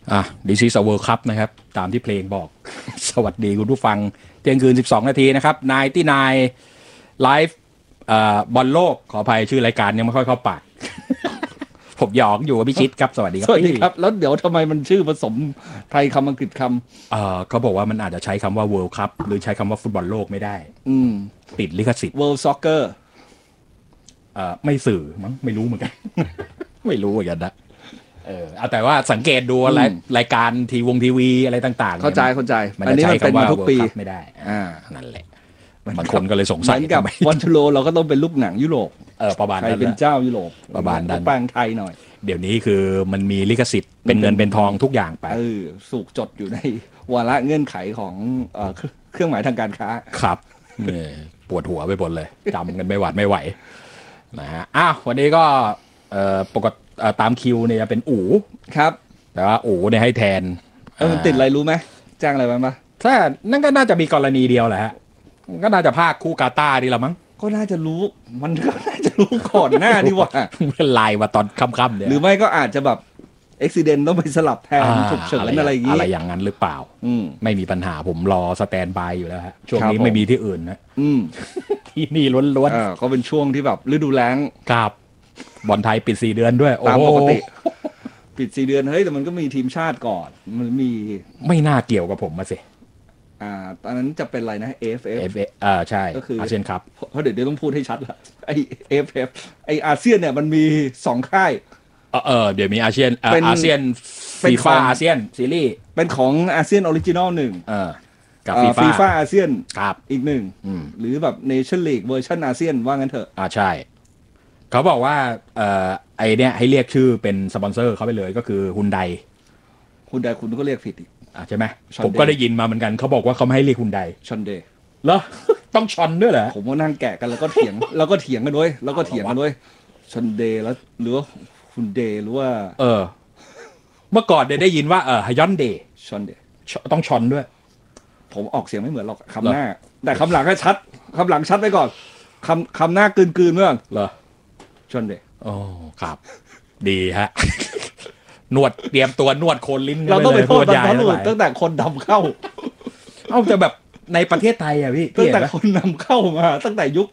This is a World Cup นะครับตามที่เพลงบอก สวัสดีคุณผู้ฟังเที่ยงคืน12 นาทีนะครับ99 Live บอลโลกขออภัยชื่อรายการยังไม่ค่อยเข้าปาก ผมหยอกอยู่กับพี่ชิดครับสวัสดีครับสวัสดีครับแล้วเดี๋ยวทำไมมันชื่อผสมไทยคำอังกฤษคำเขาบอกว่ามันอาจจะใช้คำว่า World Cup หรือใช้คำว่าฟุตบอลโลกไม่ได้ติดลิขสิทธิ์ World Soccer ไม่สื่อมั้งไม่รู้เหมือนกัน ไม่รู้เหมือนกันนะแต่ว่าสังเกตดูรายการทีวีอะไรต่างๆเข้าใจมันจะใช้คำว่า World Cup ไม่ได้นั่นแหละบางคนก็เลยสงสัยกับวันทูโรเราก็ต้องเป็นลูกหนังยุโรปประมาณนั้นใครเป็นเจ้ายุโรปประมาณนั้นแปลงไทยหน่อยเดี๋ยวนี้คือมันมีลิขสิทธิ์เป็นเงินเป็นทองทุกอย่างไปสูกจดอยู่ในวาระเงื่อนไขของเครื่องหมายทางการค้าครับปวดหัวไปหมดเลยจำกันไม่หวาดไม่ไหวนะฮะวันนี้ก็ปกติตามคิวเนี่ยเป็นอู๋ครับแต่ว่าอู๋เนี่ยให้แทนมันติดอะไรรู้ไหมจ้างอะไรมาปะถ้านั่นก็น่าจะมีกรณีเดียวแหละฮะก็น่าจะภาคคู่กาตาร์นี่ละมั้งก็น่าจะรู้มันก็น่าจะรู้ก่อนหน้านี่ว่าไลน์มาตอนค่ำๆเนี่ยหรือไม่ก็อาจจะแบบอุบิเหตุต้องไปสลับแทนฉุกเฉินอะไรอย่างงี้อะไรอย่างนั้นหรือเปล่าไม่มีปัญหาผมรอสแตนบายอยู่แล้วฮะช่วงนี้ไม่มีที่อื่นนะที่นี่ล้วนๆเขาเป็นช่วงที่แบบฤดูแล้งครับบอลไทยปิด4 เดือนด้วยตามปกติปิด4 เดือนเฮ้ยแต่มันก็มีทีมชาติก่อนมันมีไม่น่าเกี่ยวกับผมมาสิตอนนั้นจะเป็นอะไรนะ AFF ใช่ก็คืออาเซียนครับเพราะเดี๋ยวต้องพูดให้ชัดละไอ AFF ไออาเซียนเนี่ยมันมี2ค่ายเดี๋ยวมีอาเซียนฟีฟ่าอาเซียนซีรีส์เป็นของอาเซียนออริจินอล1 กับฟีฟ่าอาเซียนอีก 1 หรือแบบเนชั่นลีกเวอร์ชันอาเซียนว่างั้นเถอะใช่เขาบอกว่าไอเนี้ยให้เรียกชื่อเป็นสปอนเซอร์เขาไปเลยก็คือฮุนไดคุณก็เรียกผิดอีกใช่ไหมผมก็ได้ยินมาเหมือนกันเขาบอกว่าเขาไม่ให้เรียกฮุนไดชอนเดย์เหรอต้องชอนด้วยเหรอผมก็นั่งแกะกันแล้วก็เถียงกันด้วยชอนเดย์แล้วหรือว่าฮุนเดย์หรือว่าเมื่อก่อนได้ยินว่าฮยอนเดย์ชอนเดย์ต้องชอนด้วยผมออกเสียงไม่เหมือนหรอกคำหน้าแต่คำหลังก็ชัดคำหลังชัดไปก่อนคำหน้ากลืนเมื่อเหรอชอนเดย์ครับดีฮะนวดเตรียมตัวนวดโคนลิ้นเราต้องไปโทษบรรพบุรุษตั้งแต่คนนำเข้าจะแบบในประเทศไทยพี่ตั้งแต่คนนำเข้ามาตั้งแต่ยุค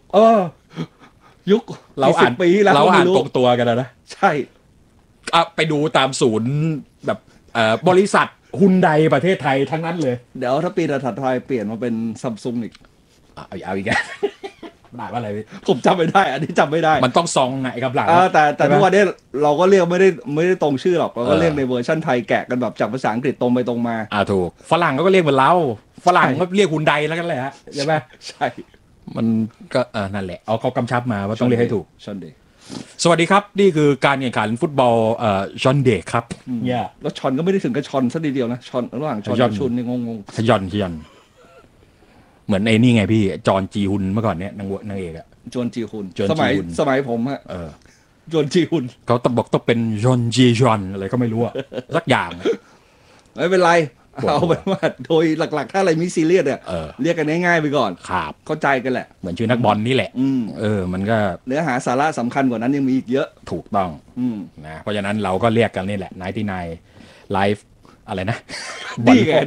เราอ่านปีแล้วเราอ่านตรงตัวกันนะใช่ไปดูตามศูนย์แบบบริษัทฮุนไดประเทศไทยทั้งนั้นเลยเดี๋ยวถ้าปีถัดไปเปลี่ยนมาเป็นซัมซุงอีกเอาอีกด่าว่าอะไรผมจำไม่ได้อันนี้จำไม่ได้มันต้องซองไงครับหลังแต่ทุกวันนี้เราก็เรียกไม่ได้ตรงชื่อหรอกเราก็เรียกในเวอร์ชันไทยแกะกันแบบจากภาษาอังกฤษตรงไปตรงมาถูกฝรั่งก็เรียกเหมือนเราฝรั่งก็เรียกฮุนไดแล้วกันเลยฮะใช่ไหมใช่มันก็นั่นแหละเอาเขากำชับมาว่าต้องเรียกให้ถูกชอนเดย์สวัสดีครับนี่คือการแข่งขันฟุตบอลชอนเดย์ครับเนี่ยแล้วชอนก็ไม่ได้ถึงกับชอนซะทีเดียวนะชอนระหว่างชอนกับชุนนี่งงชยอนเหมือนไอ้นี่ไงพี่จอนจีฮุนเมื่อก่อนเนี้ยนางเอกอะจอนจีฮุนสมัยผมฮะจอนจีฮุนเขาต้องเป็นจอนจีจอนอะไรก็ไม่รู้อะสักอย่างไม่เป็นไรเอาเป็นว่าโดยหลักๆถ้าอะไรมิซีเรียสเนี่ยเรียกกันง่ายๆไปก่อนครับเข้าใจกันแหละเหมือนชื่อนักบอลนี่แหละมันก็เนื้อหาสาระสำคัญกว่านั้นยังมีอีกเยอะถูกต้องนะเพราะฉะนั้นเราก็เรียกกันนี่แหละ99 ไลฟ์อะไรนะดีไง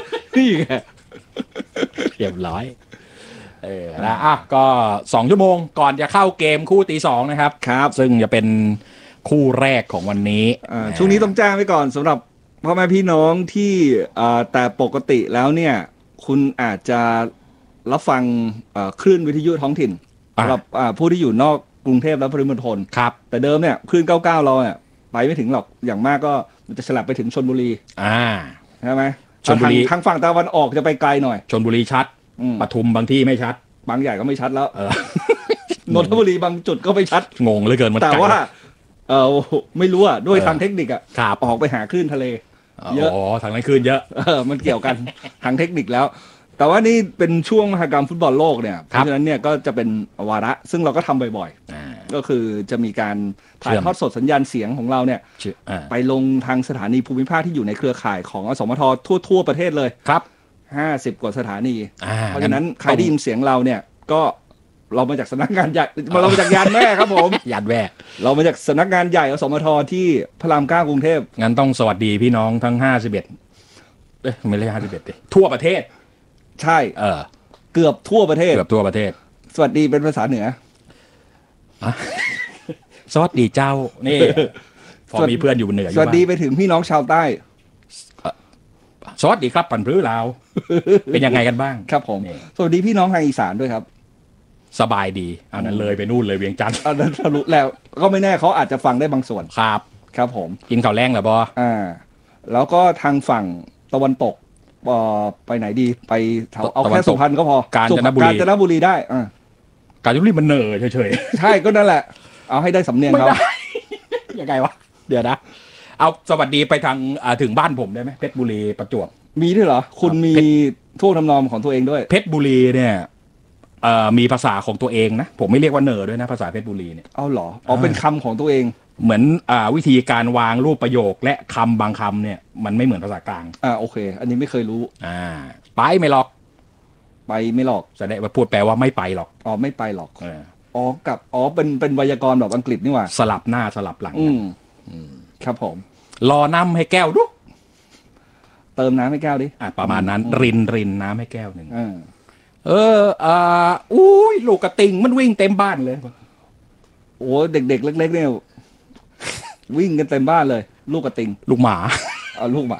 เรียบร้อยนะก็2 ชั่วโมงก่อนจะเข้าเกมคู่ตี 2นะครับซึ่งจะเป็นคู่แรกของวันนี้ช่วงนี้ต้องแจ้งไว้ก่อนสำหรับพ่อแม่พี่น้องที่แต่ปกติแล้วเนี่ยคุณอาจจะรับฟังคลื่นวิทยุท้องถิ่นสำหรับผู้ที่อยู่นอกกรุงเทพและปริมณฑลครับแต่เดิมเนี่ยคลื่น99เราเนี่ยไปไม่ถึงหรอกอย่างมากก็มันจะฉลับไปถึงชลบุรีใช่ไหมชลบุรีทางฝั่งตะวันออกจะไปไกลหน่อยชลบุรีชัดปทุมบางที่ไม่ชัดบางใหญ่ก็ไม่ชัดแล้วนนทบุรีบางจุดก็ไม่ชัดงงเหลือเกินมันแต่ว่าไม่รู้อ่ะด้วยทางเทคนิคอ่ะออกไปหาคลื่นทะเลเยอะทางนั้นคลื่นเยอะมันเกี่ยวกันทางเทคนิคแล้วแต่ว่านี่เป็นช่วงมหกรรมฟุตบอลโลกเนี่ยเพราะฉะนั้นเนี่ยก็จะเป็นวาระซึ่งเราก็ทำบ่อยๆก็คือจะมีการถ่ายทอดสดสัญญาณเสียงของเราเนี่ยไปลงทางสถานีภูมิภาคที่อยู่ในเครือข่ายของอสมททั่วประเทศเลยครับ 50 กว่าสถานีเพราะฉะนั้นใครได้ยินเสียงเราเนี่ยก็เรามาจากสำนักงานใหญ่เรามาจากยานแม่ครับผมยันแว่เรามาจากสำนักงานใหญ่อสมทที่พระราม9กรุงเทพงั้นต้องสวัสดีพี่น้องทั้ง51ไม่ใช่51ดิทั่วประเทศใช่เกือบทั่วประเทศเกือบทั่วประเทศสวัสดีเป็นภาษาเหนือสวัสดีเจ้านี่ พอมีเพื่อนอยู่บนเหนืออยู่สวัสดีไปถึงพี่น้องชาวใต้สวัสดีครับปันพื้ลาว เป็นยังไงกันบ้างครับผมนี่สวัสดีพี่น้องทางอีสานด้วยครับสบายดีอันนั้นเลยไปนู่นเลยเวียงจันทร์อันนั้นทะลุแล้วก็ไม่แน่เขาอาจจะฟังได้บางส่วนครับครับผมกินข้าวแรงเหรอบอแล้วก็ทางฝั่งตะวันตกไปไหนดีไปแถวเอาแค่สุพรรณก็พอกาญจนบุรีได้กาญจนบุรีมันเหน่อเฉยๆใช่ก็นั่นแหละ เอาให้ได้สำเนียงเขายังไงวะเดี๋ยวนะเอาสวัสดีไปทางถึงบ้านผมได้ไหมเพชรบุรีประจวบมีด้วยเหรอคุณมีท่วงทำนองของตัวเองด้วยเพชรบุรีเนี่ยมีภาษาของตัวเองนะผมไม่เรียกว่าเหน่อด้วยนะภาษาเพชรบุรีเนี่ยเอาเหรอเป็นคำของตัวเองเหมือนวิธีการวางรูปประโยคและคำบางคำเนี่ยมันไม่เหมือนภาษากลางโอเคอันนี้ไม่เคยรู้ไปไม่หรอกไปไม่หรอกแสดงว่าพูดแปลว่าไม่ไปหรอกไม่ไปหรอกกับเป็นไวยากรณ์แบบอังกฤษนี่หว่าสลับหน้าสลับหลังครับผมรอน้ำให้แก้วดูเติมน้ำให้แก้วดิประมาณนั้นรินน้ำให้แก้วหนึ่งอุ้ยลูกกระติงมันวิ่งเต็มบ้านเลยโอ้เด็กๆเล็กๆเนี่ยวิ่งกันเต็มบ้านเลยลูกกระติงลูกหมาลูกหมา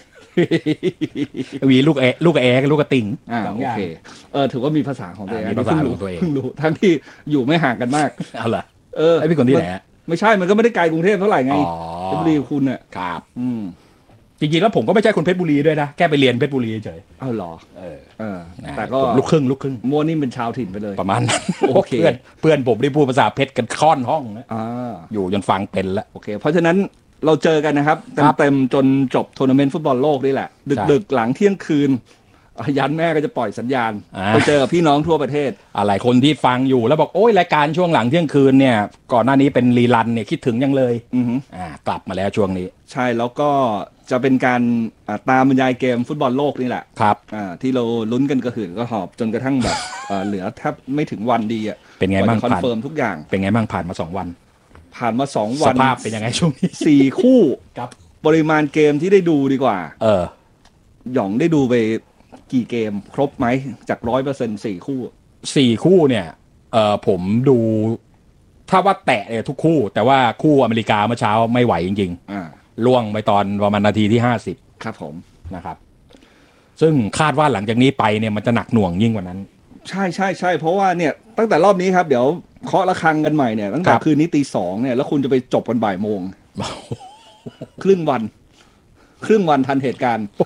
วีลูกแอลูกกระติงโอเคถือว่ามีภาษาของตัวเองมีภาษาของตัวเองรู้ทั้งที่อยู่ไม่ห่างกันมากเอาล่ะไอ้พี่คนที่ไหนไม่ใช่มันก็ไม่ได้ไกลกรุงเทพเท่าไหร่ไงเพชรบุรีคุณเนี่ยครับจริงๆแล้วผมก็ไม่ใช่คนเพชรบุรีด้วยนะแค่ไปเรียนเพชรบุรีเฉยเหรอแต่ก็ลูกครึ่งมัวนี่เป็นชาวถิ่นไปเลยประมาณนั้นโอเคเพื่อนผมได้พูดภาษาเพชรกันค่อนห้องนะอยู่จนฟังเป็นแล้วโอเคเพราะฉะนั้นเราเจอกันนะครับเต็มจนจบทัวร์นาเมนต์ฟุตบอลโลกนี่แหละดึกหลังเที่ยงคืนยันแม่ก็จะปล่อยสัญญาณไปเจอกับพี่น้องทั่วประเทศอะไรคนที่ฟังอยู่แล้วบอกโอ้ยรายการช่วงหลังเที่ยงคืนเนี่ยก่อนหน้านี้เป็นรีรันเนี่ยคิดถึงยังเลยกลับมาแล้วช่วงนี้ใช่แล้วก็จะเป็นการตามบรรยายเกมฟุตบอลโลกนี่แหละครับที่เราลุ้นกันกระหืดกระหอบจนกระทั่งแบบเหลือแทบไม่ถึงวันดีอ่ะเป็นไงบ้างคอนเฟิร์มทุกอย่างเป็นไงบ้างผ่านมา2 วันผ่านมา2 วันสภาพเป็นยังไงช่วงนี้ 4 คู่ครับปริมาณเกมที่ได้ดูดีกว่าหย่องได้ดูไปกี่เกมครบไหมจาก 100% 4 คู่เนี่ยผมดูถ้าว่าแตะเนี่ยทุกคู่แต่ว่าคู่อเมริกาเมื่อเช้าไม่ไหวจริงๆล่วงไปตอนประมาณนาทีที่50 ครับผมนะครับซึ่งคาดว่าหลังจากนี้ไปเนี่ยมันจะหนักหน่วงยิ่งกว่านั้นใช่เพราะว่าเนี่ยตั้งแต่รอบนี้ครับเดี๋ยวเคาะระฆังกันใหม่เนี่ยตั้งแต่คืนนี้ตี 2เนี่ยแล้วคุณจะไปจบกันบ่ายโมงครึ่งวันทันเหตุการณ์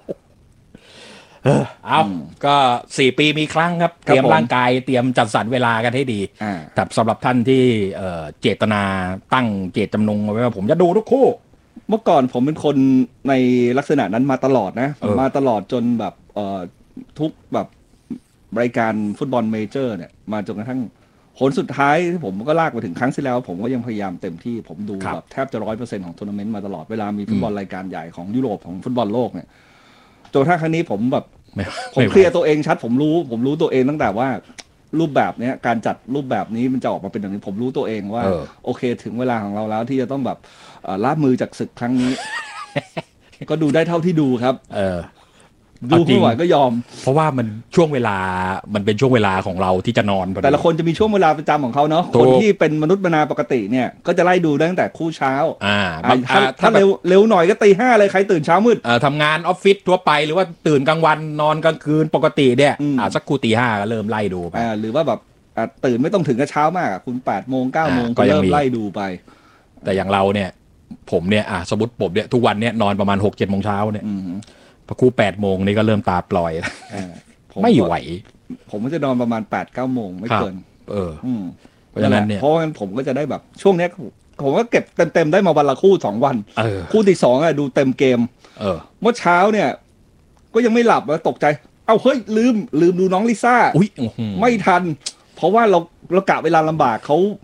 ก็4 ปีมีครั้งครับเตรียมร่างกายเตรียมจัดสรรเวลากันให้ดีแต่สำหรับท่านที่เจตนาตั้งเจตจำนงไว้ว่าผมจะดูทุกคู่เมื่อก่อนผมเป็นคนในลักษณะนั้นมาตลอดนะมาตลอดจนแบบทุกแบบรายการฟุตบอลเมเจอร์เนี่ยมาจนกระทั่งผลสุดท้ายผมก็ลากไปถึงครั้งที่แล้วผมก็ยังพยายามเต็มที่ผมดูแบบแทบจะ 100% ของทัวร์นาเมนต์มาตลอดเวลามีฟุตบอลรายการใหญ่ของยุโรปของฟุตบอลโลกเนี่ยจนถ้าครั้งนี้ผมแบบผมเคลียร์ตัวเองชัดผมรู้ตัวเองตั้งแต่ว่ารูปแบบนี้การจัดรูปแบบนี้มันจะออกมาเป็นอย่างนี้ผมรู้ตัวเองว่าโอเคถึงเวลาของเราแล้วที่จะต้องแบบรับมือจากศึกครั้งนี้ ก็ดูได้เท่าที่ดูครับดูไม่ไหวก็ยอมเพราะว่ามันช่วงเวลามันเป็นช่วงเวลาของเราที่จะนอนแต่ละคนจะมีช่วงเวลาประจำของเขาเนาะคนที่เป็นมนุษย์มนาปกติเนี่ยก็จะไล่ดูตั้งแต่คู่เช้าถ้าเร็วหน่อยก็ตี 5เลยใครตื่นเช้ามืดทำงานออฟฟิศทั่วไปหรือว่าตื่นกลางวันนอนกลางคืนปกติเนี่ยสักคู่ตี 5ก็เริ่มไล่ดูไปหรือว่าแบบตื่นไม่ต้องถึงกับเช้ามากคุณ8 โมง 9 โมงก็เริ่มไล่ดูไปแต่อย่างเราเนี่ยผมเนี่ยสมมติผมเนี่ยทุกวันเนี่ยนอนประมาณ 6-7 โมงเช้าเนี่ยพอคู่8 โมงนี่ก็เริ่มตาปล่อยไม่ไหวผมก็จะนอนประมาณ 8-9 โมงไม่เกินเพราะฉะนั้นเนี่ยเพราะงั้นผมก็จะได้แบบช่วงนี้ผมก็เก็บเต็มได้มาวันละคู่2 วันคู่ที่2ดูเต็มเกมเมื่อเช้าเนี่ยก็ยังไม่หลับแล้วตกใจเฮ้ยลืมดูน้องลิซ่าไม่ทันเพราะว่าเรากะเวลาลำบากเขา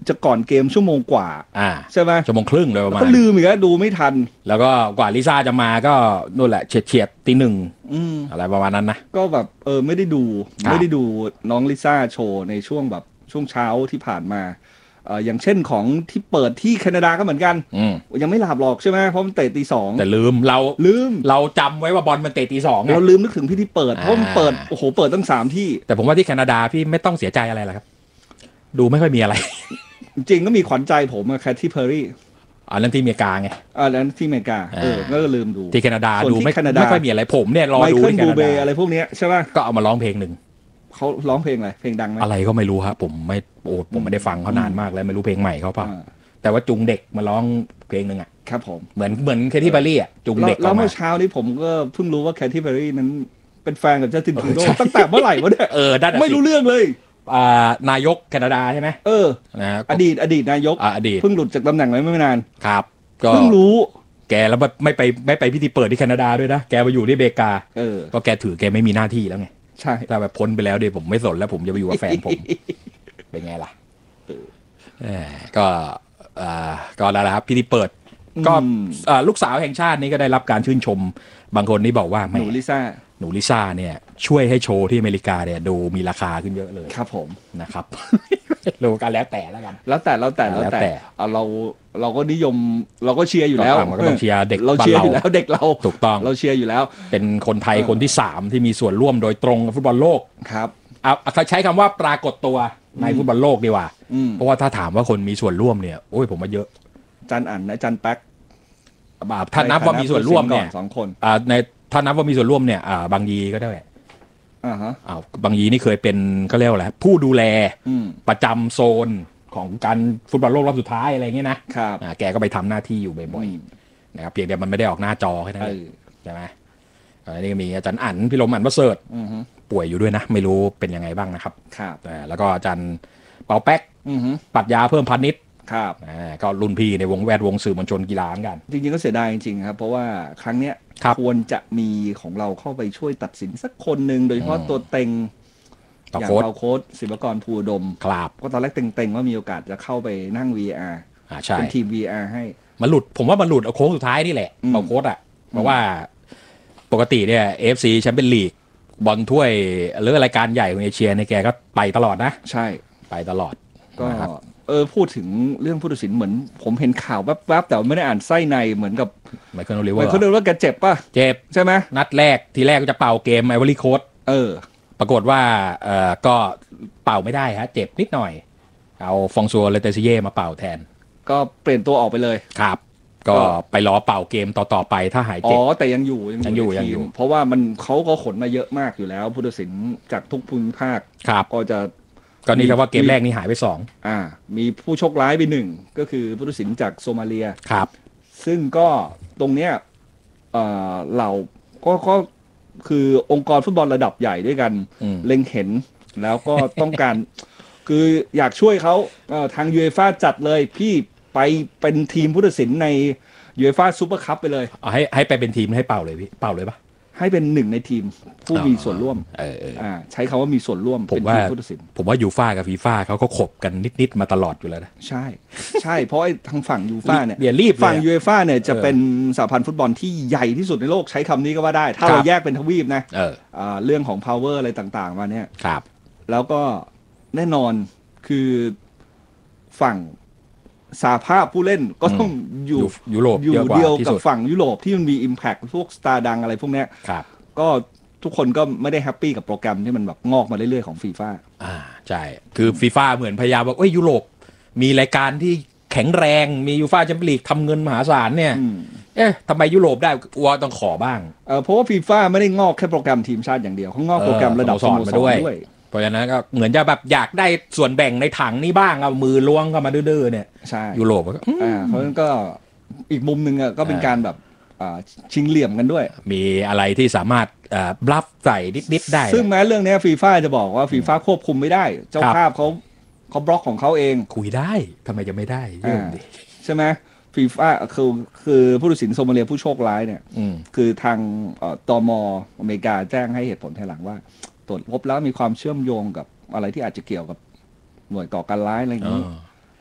จะก่อนเกมชั่วโมงกว่าใช่ไหมชั่วโมงครึ่งเลยประมาณก็ลืมอีกแล้วดูไม่ทันแล้วก็กว่าลิซ่าจะมาก็นู่นแหละเฉียดตีหนึ่งอะไรประมาณนั้นนะก็แบบไม่ได้ดูน้องลิซ่าโชว์ในช่วงแบบช่วงเช้าที่ผ่านมาอย่างเช่นของที่เปิดที่แคนาดาก็เหมือนกันยังไม่หลับหรอกใช่ไหมเพราะมันเตะตีสองแต่ลืมเราจำไว้ว่าบอลมันเตะตีสองเราลืมนึกถึงพี่ที่เปิดเพราะมันเปิดโอ้โหเปิดตั้ง3ที่แต่ผมว่าที่แคนาดาพี่ไม่ต้องเสียใจอะไรหรอกครับดูไม่ค่อยมีอะไรจริงก็มีขวัญใจผมแคทที่เพอร์รี่นั่นที่อเมริกาไงนั้นที่อเมริกาก็ลืมดูที่แคนาดาดูไม่ค่อยมีอะไรผมเนี่ยรอดูที่แคนาดาอะไรพวกนี้ใช่ป่ะก็เอามาร้องเพลงหนึ่งเขาร้องเพลงอะไรเพลงดังไหมอะไรก็ไม่รู้ครับผมไม่ได้ฟังเขานานมากแล้วไม่รู้เพลงใหม่เขาเปล่าแต่ว่าจุงเด็กมาร้องเพลงหนึ่งอ่ะครับผมเหมือนแคทที่เบอร์รี่อ่ะจุงเด็กแล้วเมื่อเช้านี้ผมก็เพิ่งรู้ว่าแคทที่เบอร์รี่นั้นเป็นแฟนกับจัสตินทรูโดตั้งแต่เมื่อไหร่วะเนี่ยไม่รู้เรื่องเลยนายกแคนาดาใช่ไหมนะอดีตนายกเพิ่งหลุดจากตำแหน่งไว้ไม่นานครับก็เพิ่งรู้แกแล้วไม่ไปพิธีเปิดที่แคนาดาด้วยนะแกไปอยู่ที่อเมริกาก็แกถือแกไม่มีหน้าที่แล้วไงใช่ถ้าแบบพ้นไปแล้วเดี๋ยวผมไม่สนแล้วผมจะไปอยู่กับแฟนผมเป็นไงล่ะก็แล้วครับพิธีเปิดก็ลูกสาวแห่งชาตินี้ก็ได้รับการชื่นชมบางคนนี่บอกว่าหนูลิซ่าเนี่ยช่วยให้โชว์ที่อเมริกาเนี่ยดูมีราคาขึ้นเยอะเลยครับผมนะครับรู้กันแล้วแต่แล้วกันแล้วแต่เราก็นิยมเราก็เชียร์อยู่แล้วเราก็ต้องเชียร์เด็กเราเชียร์อยู่แล้วเด็กเราถูกต้องเราเชียร์อยู่แล้วเป็นคนไทยคนที่3ที่มีส่วนร่วมโดยตรงกับฟุตบอลโลกครับใช้คำว่าปรากฏตัวในฟุตบอลโลกดีกว่าเพราะว่าถ้าถามว่าคนมีส่วนร่วมเนี่ยโอ้ยผมว่าเยอะจันอั๋นนะจันแป๊กถ้านับว่ามีส่วนร่วมเนี่ย 2 คนในถ้านับว่ามีส่วนร่วมเนี่ยบางยีก็ได้บางยีนี่เคยเป็นเขาเรียกว่าอะไรผู้ดูแลประจำโซนของการฟุตบอลโลกรอบสุดท้ายอะไรเงี้ยนะครับแกก็ไปทำหน้าที่อยู่บ่อยๆนะครับเพียงแต่มันไม่ได้ออกหน้าจอแค่นั้นใช่ไหมอันนี้ก็มีอาจารย์อั๋นพิรมอั๋นประเสริฐป่วยอยู่ด้วยนะไม่รู้เป็นยังไงบ้างนะครับแล้วก็อาจารย์เปาแป๊กปรัชญาเพิ่มพานิชครับก็รุ่นพี่ในวงสื่อมวลชนกีฬาเหมือนกันจริงๆก็เสียดายจริงๆครับเพราะว่าครั้งเนี้ยควรจะมีของเราเข้าไปช่วยตัดสินสักคนหนึ่งโดยเฉพาะตัวเต็งอย่างเราโค้ชศิวกรภูอุดมก็ตอนแรกเต็งว่ามีโอกาสจะเข้าไปนั่ง VR เป็นทีม VR ให้ผมว่ามันหลุดโค้งสุดท้ายนี่แหละเอาโค้ชอ่ะเพราะว่าปกติเนี่ย AFC แชมเปี้ยนลีกบอลถ้วยหรือรายการใหญ่ของเอเชียในแกก็ไปตลอดนะใช่ไปตลอดก็พูดถึงเรื่องผู้ตัดสินเหมือนผมเห็นข่าวแวบๆแต่ไม่ได้อ่านไส้ในเหมือนกับไมเคิลโอลิเวอร์ว่าแกเจ็บป่ะเจ็บใช่ไหมนัดแรกทีแรกก็จะเป่าเกมไอวอรี่โค้ชปรากฏว่าก็เป่าไม่ได้ฮะเจ็บนิดหน่อยเอาฟองซัวเลเตซิเย่มาเป่าแทนก็เปลี่ยนตัวออกไปเลยครับก็ไปรอเป่าเกมต่อไปถ้าหายเจ็บแต่ยังอยู่เพราะว่าเขาก็ขนมาเยอะมากอยู่แล้วผู้ตัดสินจากทุกภูมิภาคก็จะก็นี่ก็ว่าเกมแรกนี่หายไป 2มีผู้โชคร้ายไป1ก็คือผู้ตัดสินจากโซมาเลียครับซึ่งก็ตรงเนี้ยเราก็คือองค์กรฟุตบอลระดับใหญ่ด้วยกันเล็งเห็นแล้วก็ต้องการ คืออยากช่วยเขาทางยูเอฟ่าจัดเลยพี่ไปเป็นทีมผู้ตัดสินในยูเอฟ่าซูเปอร์คัพไปเลยให้ไปเป็นทีมให้เป่าเลยพี่เป่าเลยปะให้เป็น1ในทีมผู้มีส่วนร่วมใช้คำว่ามีส่วนร่วมเป็นทีมผู้ตัดสินผมว่ายูฟ่ากับฟีฟ่าเขาก็ขบกันนิดมาตลอดอยู่แล้วนะใช่เพราะไอ้ทางฝั่งยูฟ่าเนี่ยฝั่งยูฟ่าเนี่ยจะเป็นสหพันธ์ฟุตบอลที่ใหญ่ที่สุดในโลกใช้คำนี้ก็ว่าได้ถ้าเราแยกเป็นทวีปนะเรื่องของ power อะไรต่างๆมาเนี่ยแล้วก็แน่นอนคือฝั่งสหภาพผู้เล่นก็ต้องอยู่ยุโรปอยู่เดียวกับฝั่งยุโรปที่มันมี impact พวกสตาร์ดังอะไรพวกเนี้ยก็ทุกคนก็ไม่ได้แฮปปี้กับโปรแกรมที่มันแบบงอกมาเรื่อยๆของฟีฟ่าใช่คือฟีฟ่าเหมือนพยายามบอกยุโรปมีรายการที่แข็งแรงมียูฟ่าแชมเปี้ยนลีกทำเงินมหาศาลเนี่ยทำไมยุโรปได้อัวต้องขอบ้างเพราะว่าฟีฟ่าไม่ได้งอกแค่โปรแกรมทีมชาติอย่างเดียวเขางอกโปรแกรมระดับสโมสรด้วยเพราะฉะนั้นก็เหมือนจะแบบอยากได้ส่วนแบ่งในถังนี้บ้างเอามือล้วงเข้ามาดื้อๆเนี่ยใช่ยุโรปเพราะฉะนั้นก็อีกมุมนึงก็เป็นการแบบชิงเหลี่ยมกันด้วยมีอะไรที่สามารถบลัฟใส่นิดๆได้ซึ่งแม้เรื่องนี้ฟีฟ่าจะบอกว่าฟีฟ่าควบคุมไม่ได้เจ้าภาพเขาบล็อกของเขาเองคุยได้ทำไมจะไม่ได้ใช่ไหมฟีฟ่าคือผู้ตัดสินโซมาเลียผู้โชคร้ายเนี่ยคือทางตม.อเมริกาแจ้งให้เหตุผลภายหลังว่าตรวจพบแล้วมีความเชื่อมโยงกับอะไรที่อาจจะเกี่ยวกับหน่วยก่อการร้ายอะไรอย่างนี้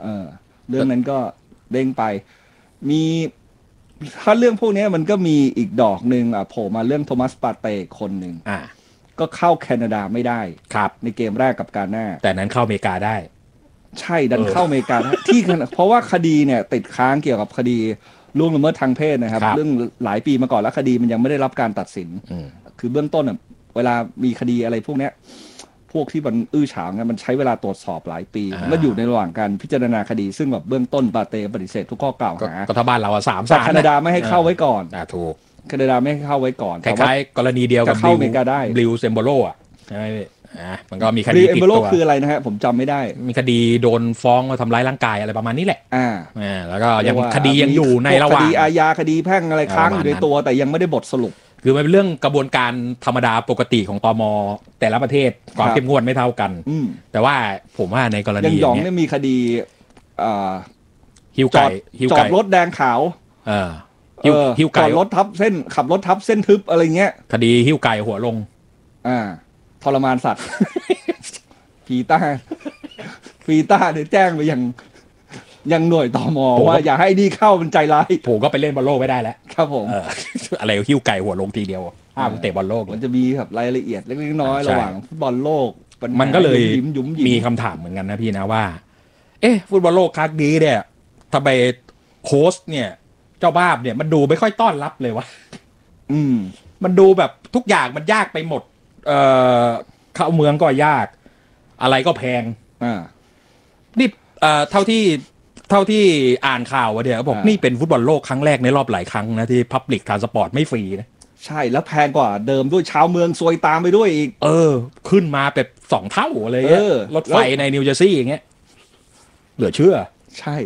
เรื่องนั้นก็เด้งไปมีถ้าเรื่องพวกนี้มันก็มีอีกดอกหนึ่งโผล่มาเรื่องโทมัสปาเต้คนหนึ่งก็เข้าแคนาดาไม่ได้ครับในเกมแรกกับกาน่าแต่นั้นเข้าอเมริกาได้ใช่ดันเข้าอเมริกาที่เพราะว่าคดีเนี่ยติดค้างเกี่ยวกับคดีล่วงละเมิดทางเพศนะครับเรื่องหลายปีมาก่อนแล้วคดีมันยังไม่ได้รับการตัดสินคือเบื้องต้นเวลามีคดีอะไรพวกเนี้ยพวกที่มันอื้อฉาวเนี่ยมันใช้เวลาตรวจสอบหลายปีมันอยู่ในระหว่างการพิจารณาคดีซึ่งแบบเบื้องต้นปาเต้ปฏิเสธทุกข้อกล่าวหาก็ถ้าบ้านเรา3 ศาลแคนาดาไม่ให้เข้าไว้ก่อนถูกแคนาดาไม่ให้เข้าไว้ก่อนคล้ายๆกรณีเดียวกับบิลเซมโบโรใช่ไหมมันก็มีคดีติดตัวคืออะไรนะฮะผมจำไม่ได้มีคดีโดนฟ้องว่าทำร้ายร่างกายอะไรประมาณนี้แหละแล้วก็ยังคดียังอยู่ในระหว่างคดีอาญาคดีแพ่งอะไรค้างอยู่ในตัวแต่ยังไม่ได้บทสรุปคือมันเป็นเรื่องกระบวนการธรรมดาปกติของตม.แต่ละประเทศความเข้มงวดไม่เท่ากันแต่ว่าผมว่าในกรณีอย่างนี้มีคดีหิ้วไก่จอดรถแดงขาวหิ้วไก่จอดรถทับเส้นขับรถทับเส้นทึบอะไรเงี้ยคดีหิ้วไก่หัวลงทรมานสัตว์ฟีต้าเนี่ยแจ้งไปยังหน่วยตม.ว่าอย่าให้นี่เข้าเป็นใจร้ายผมก็ไปเล่นบอลโลกไม่ได้แล้วครับผมอะไรหิ้วไก่หัวลงทีเดียวห้ามเตะบอลโลกมันจะมีแบบรายละเอียดเล็กๆน้อยๆระหว่างฟุตบอลโลกมันก็เลยมีคำถามเหมือนกันนะพี่นะว่าฟุตบอลโลกครั้งนี้เนี่ยทำไมโค้ชเนี่ยเจ้าบ้าเนี่ยมันดูไม่ค่อยต้อนรับเลยวะมันดูแบบทุกอย่างมันยากไปหมดเข้าเมืองก็ยากอะไรก็แพงนี่เท่าที่อ่านข่าวว่าเดี๋ยวบอกนี่เป็นฟุตบอลโลกครั้งแรกในรอบหลายครั้งนะที่ Public Transport ไม่ฟรีนะใช่แล้วแพงกว่าเดิมด้วยชาวเมืองซวยตามไปด้วยอีกขึ้นมาแบบ2 เท่าเลยรถไฟในนิวเจอร์ซีย์อย่างเงี้ยเหลือเชื่อใช่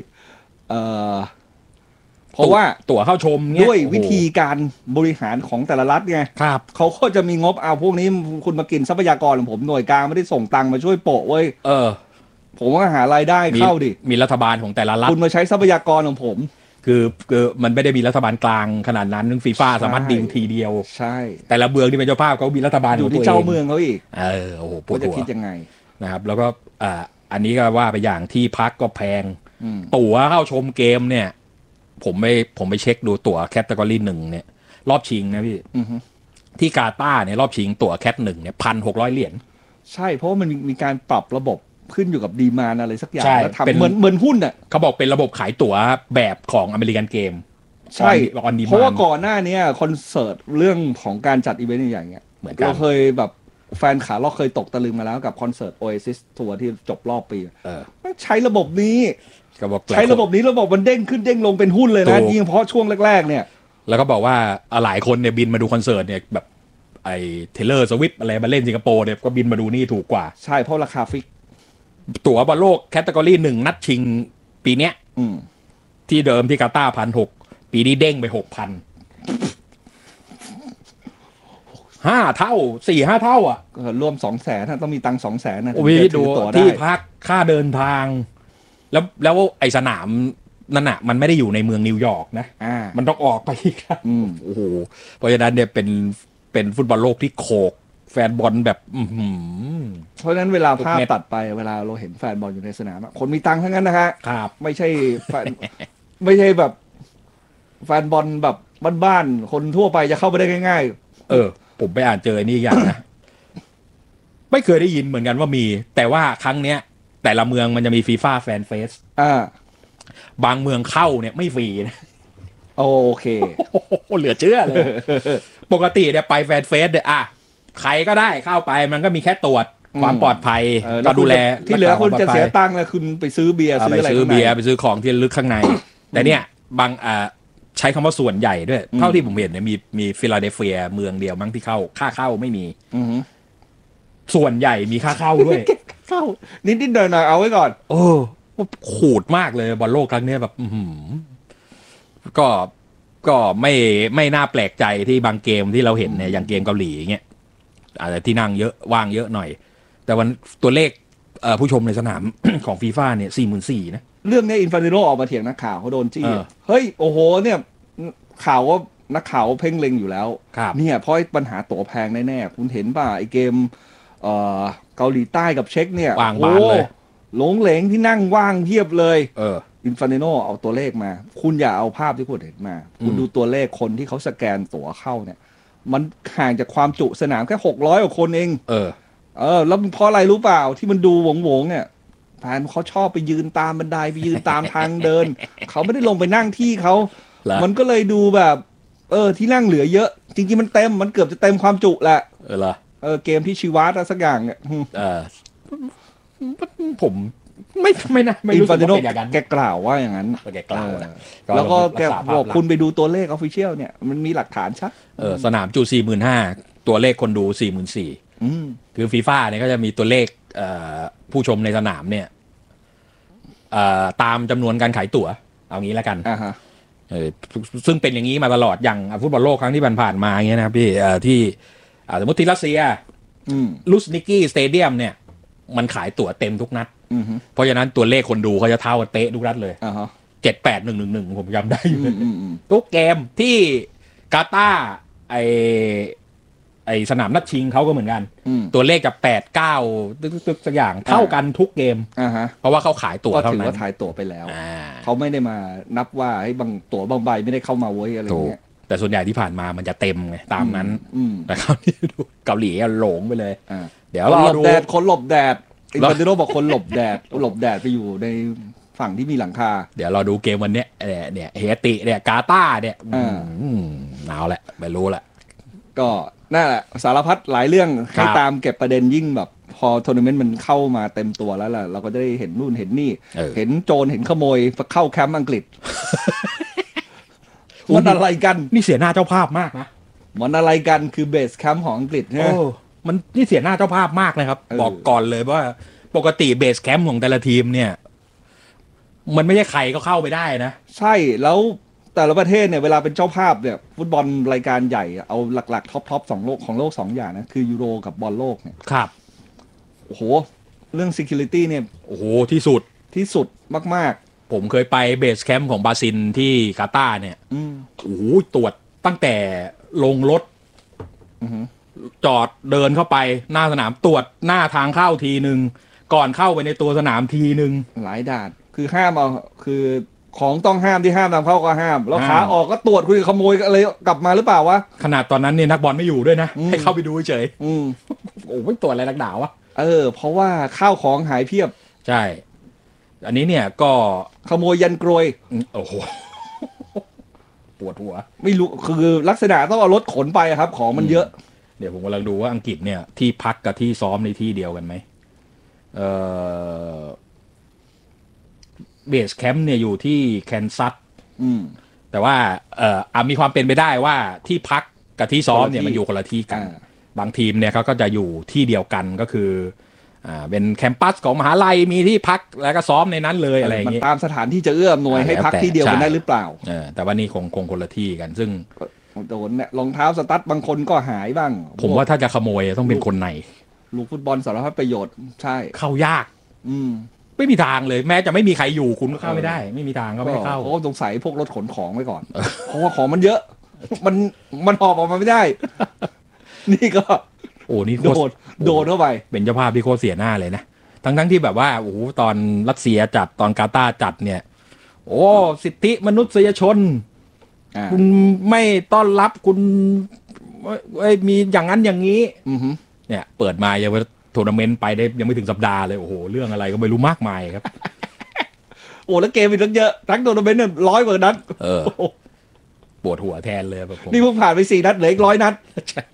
เพราะว่าตั๋วเข้าชมด้วยวิธีการบริหารของแต่ละรัฐไงเขาก็จะมีงบเอาพวกนี้คุณมากินทรัพยากรของผมหน่วยกลางไม่ได้ส่งตังค์มาช่วยโปะเว้ยผมว่าหารายได้เข้าดิมีรัฐบาลของแต่ละรัฐคุณมาใช้ทรัพยากรของผมคือมันไม่ได้มีรัฐบาลกลางขนาดนั้นฟีฟ่าสามารถดิ่งทีเดียวใช่แต่ละเมืองที่เป็นเจ้าภาพเขามีรัฐบาลอยู่ที่เจ้าเมืองเขาอีกโอ้โหปวดหัวจะคิดยังไงนะครับแล้วก็อันนี้ก็ว่าไปอย่างที่พักก็แพงตั๋วเข้าชมเกมเนี่ยผมไปเช็คดูตั๋วแคตตากรี1เนี่ยรอบชิงนะพี่ที่กาตาร์เนี่ยรอบชิงตั๋วแคท1เนี่ย$1,600 ใช่เพราะมันมีการปรับระบบขึ้นอยู่กับดีมานด์อะไรสักอย่างแล้วทำเหมือนหุ้นอ่ะเขาบอกเป็นระบบขายตั๋วแบบของอเมริกันเกมใช่เพราะว่าก่อนหน้านี้คอนเสิร์ตเรื่องของการจัดอีเวนต์อย่างเงี้ยเราเคยแบบแฟนขาเราเคยตกตะลึงมาแล้วกับคอนเสิร์ต Oasis ทัวร์ที่จบรอบปีใช้ระบบนี้ใช้ระบบนี้ระบบมันเด้งขึ้นเด้งลงเป็นหุ้นเลยนะยิ่งเพราะช่วงแรกๆเนี่ยแล้วก็บอกว่าหลายคนเนี่ยบินมาดูคอนเสิร์ตเนี่ยแบบไอ้เทเลอร์สวิฟอะไรมาเล่นสิงคโปร์เนี่ยก็บินมาดูนี่ถูกกว่าใช่เพราะราคาฟิกตั๋วบอลโลกแคตตากรี1นัดชิงปีเนี้ยที่เดิมที่กาตาร์1,600ปีนี้เด้งไป6,000 5 เท่า 4-5 เท่าอ่ะรวม 200,000 ต้องมีตังค์ 200,000 นะดูที่พักค่าเดินทางแล้วไอ้สนามนั่นน่ะมันไม่ได้อยู่ในเมืองนิวยอร์กนะมันต้องออกไปอีกโอ้โหเพราะฉะนั้นเนี่ยเป็นฟุตบอลโลกที่โขกแฟนบอลแบบเพราะฉะนั้นเวลาภาพตัดไปเวลาเราเห็นแฟนบอลอยู่ในสนามคนมีตังค์ทั้งนั้นนะฮะไม่ใช่แบบแฟนบอลแบบบ้านๆคนทั่วไปจะเข้าไปได้ง่ายๆผมไปอ่านเจอนี่อย่างนะไม่เคยได้ยินเหมือนกันว่ามีแต่ว่าครั้งเนี้ยแต่ละเมืองมันจะมีฟีฟ่าแฟนเฟสบางเมืองเข้าเนี่ยไม่ฟรีนะโอเคเหลือเชื่อเลยปกติเนี่ยไปแฟนเฟสเนี่ยใครก็ได้เข้าไปมันก็มีแค่ตรวจความปลอดภัยก็ดูแลที่เหลือคุณจะเสียตังค์เลยคุณไปซื้อเบียร์ซื้ออะไรซื้อเบียร์ไปซื้อของที่ลึกข้างในแต่เนี่ยบางใช้คำว่าส่วนใหญ่ด้วยเท่าที่ผมเห็นเนี่ยมีฟิลาเดลเฟียเมืองเดียวมั้งที่ค่าเข้าไม่มีส่วนใหญ่มีค่าเข้าด้วยเข้านิดๆหน่อยๆเอาไว้ก่อนขูดมากเลยบอลโลกครั้งนี้แบบก็ไม่น่าแปลกใจที่บางเกมที่เราเห็นเนี่ยอย่างเกมเกาหลีเงี้ยอาจจะที่นั่งเยอะว่างเยอะหน่อยแต่วันตัวเลขผู้ชมในสนาม ของฟีฟ่าเนี่ย 44,000 นะเรื่องนี้อินฟานติโนออกมาเถียงนักข่าวเขาโดนจี้เฮ้ยโอ้โหเนี่ยข่าวว่านักข่าวเพ่งเล็งอยู่แล้วเนี่ยเพราะปัญหาตั๋วแพงแน่ๆคุณเห็นป่ะไอเกมเกาหลีใต้กับเช็กเนี่ยวางบานเลยหลงเหลงที่นั่งว่างเพียบเลยออินฟานติโนเอาตัวเลขมา คุณอย่าเอาภาพที่คุณเห็นมา คุณดูตัวเลขคนที่เขาสแกนตั๋วเข้าเนี่ย มันห่างจากความจุสนามแค่600กว่าคนเอง แล้วเพราะอะไรรู้เปล่าที่มันดูโหวงๆเนี่ยแฟนเขาชอบไปยืนตามบันไดไปยืนตามทางเดิน เขาไม่ได้ลงไปนั่งที่เขา มันก็เลยดูแบบ ที่นั่งเหลือเยอะ จริงๆมันเต็มมันเกือบจะเต็มความจุแหละเหรอเกมที่ชีวัตสักอย่างเนี่ยผมไม่นะไม่รู้สึกว่าเป็นอย่างนั้นแกกล่าวว่าอย่างนั้นแกกล่าวนะแล้วก็แกบอกคุณไปดูตัวเลขออฟฟิเชียลเนี่ยมันมีหลักฐานชัดสนามจุ 45,000 ตัวเลขคนดู 44,000คือฟีฟ่าเนี่ยก็จะมีตัวเลขผู้ชมในสนามเนี่ยตามจำนวนการขายตั๋วเอางี้แล้วกันซึ่งเป็นอย่างนี้มาตลอดอย่างฟุตบอลโลกครั้งที่ผ่านมาอย่างเงี้ยนะครับพี่ที่สมมติที่รัสเซียลูสนิกี้สเตเดียมเนี่ยมันขายตั๋วเต็มทุกนัดเพราะฉะนั้นตัวเลขคนดูเขาจะเท่ากันเป๊ะทุกนัดเลย7-8-1-1-1ผมจำได้อยู่ทุกเกมที่กาตาร์ไอสนามนัดชิงเขาก็เหมือนกันตัวเลขจะ8-9ตึกสักอย่างเท่ากันทุกเกมเพราะว่าเขาขายตั๋วเท่านั้นก็ถือว่าขายตั๋วไปแล้วเขาไม่ได้มานับว่าให้บางตั๋วบางใบไม่ได้เข้ามาเว้ยอะไรเงี้ยแต่ส่วนใหญ่ที่ผ่านมามันจะเต็มไงตามนั้นแต่คราวนี้ดูเกาหลีหลงไปเลยเดี๋ยวเราดูคนหลบแดดอินฟานติโนบอกคนหลบแดดไปอยู่ในฝั่งที่มีหลังคาเดี๋ยวเราดูเกมวันนี้เนี่ยเฮติเนี่ยกาตาร์เนี่ยหนาวแหละไม่รู้แหละก็นั่นแหละสารพัดหลายเรื่องให้ตามเก็บประเด็นยิ่งแบบพอทัวร์นาเมนต์มันเข้ามาเต็มตัวแล้วล่ะเราก็จะได้เห็นนู่นเห็นนี่เห็นโจรเห็นขโมยเข้าแคมป์อังกฤษมันอะไรกันนี่เสียหน้าเจ้าภาพมากนะมันอะไรกันคือเบสแคมป์ของอังกฤษใช่ไหมมันนี่เสียหน้าเจ้าภาพมากนะครับบอกก่อนเลยว่าปกติเบสแคมป์ของแต่ละทีมเนี่ยมันไม่ใช่ใครก็เข้าไปได้นะใช่แล้วแต่ละประเทศเนี่ยเวลาเป็นเจ้าภาพเนี่ยฟุตบอลรายการใหญ่เอาหลักๆท็อป2โลกของโลก2อย่างนะคือยูโรกับบอลโลกเนี่ยครับโอ้โหเรื่อง security เนี่ยโอ้โหที่สุดมากๆผมเคยไปเบสแคมป์ของบราซิลที่กาตาร์เนี่ยโอ้โหตรวจตั้งแต่ลงรถจอดเดินเข้าไปหน้าสนามตรวจหน้าทางเข้าทีนึงก่อนเข้าไปในตัวสนามทีนึงหลายด่านคือห้ามเอาคือของต้องห้ามที่ห้ามนำเข้าก็ห้ามแล้วขาออกก็ตรวจคุณขโมยอะไรกลับมาหรือเปล่าวะขนาดตอนนั้นเนี่ยนักบอลไม่อยู่ด้วยนะให้เข้าไปดูเฉยโอ้ไม่ตรวจอะไรนักหนาวะเพราะว่าข้าวของหายเพียบใช่อันนี้เนี่ยก็ขโมยยันกรวยโอ้โหปวดหัวไม่รู้คือลักษณะต้องเอารถขนไปครับของมันเยอะเดี๋ยวผมกำลังดูว่าอังกฤษเนี่ยที่พักกับที่ซ้อมในที่เดียวกันไหมเบสแคมป์เนี่ยอยู่ที่แคนซัสแต่ว่ามีความเป็นไปได้ว่าที่พักกับที่ซ้อมเนี่ยมันอยู่คนละที่กันบางทีมเนี่ยเขาก็จะอยู่ที่เดียวกันก็คือเป็นแคมปัสของมหาลัยมีที่พักแล้วก็ซ้อมในนั้นเลยอะไรอย่างเงี้ยตามสถานที่จะเอื้ออำนวยให้พักที่เดียวกันได้หรือเปล่าแต่ว่านี่คงคนละที่กันซึ่งโดนเนี่ยรองเท้าสตั๊ดบางคนก็หายบ้างผมว่าถ้าจะขโมยต้องเป็นคนในลูกฟุตบอลสารพัดประโยชน์ใช่เข้ายากไม่มีทางเลยแม้จะไม่มีใครอยู่คุณก็เข้าไม่ได้ไม่มีทางก็ไม่เข้าเพราะสงสัยพวกรถขนของไว้ก่อนเพราะว่าของมันเยอะมันหอบออกมาไม่ได้นี่ก็โอ้นี่โดนเข้าไปเป็นเจ้าภาพที่โคตรเสียหน้าเลยนะทั้งที่แบบว่าโอ้โหตอนรัสเซียจัดตอนกาตาร์จัดเนี่ยโอ้สิทธิมนุษยชนคุณไม่ต้อนรับคุณมีอย่างนั้นอย่างนี้เนี่ยเปิดมายังทัวร์นาเมนต์ไปได้ยังไม่ถึงสัปดาห์เลยโอ้โหเรื่องอะไรก็ไม่รู้มากมายครับโอ้แล้วเกมอีกตั้งเยอะทั้งทัวร์นาเมนต์เนี่ย100 กว่านัดปวดหัวแทนเลยแบบผมนี่เพิ่งผ่านไป4 นัดเหลืออีก100 นัดใช่